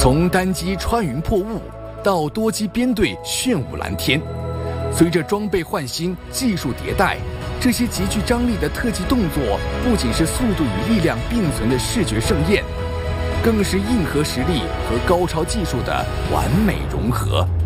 从单机穿云破雾到多机编队炫舞蓝天，随着装备换新、技术迭代，这些极具张力的特技动作不仅是速度与力量并存的视觉盛宴，更是硬核实力和高超技术的完美融合。